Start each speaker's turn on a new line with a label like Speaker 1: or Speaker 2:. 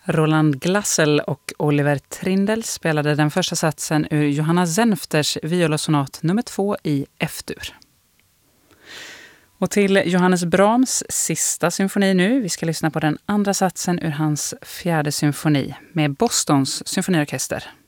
Speaker 1: Roland Glassel och Oliver Trindel spelade den första satsen ur Johanna Senfters violosonat nummer 2 i F-dur. Och till Johannes Brahms sista symfoni nu. Vi ska lyssna på den andra satsen ur hans 4:e symfoni med Bostons symfoniorkester.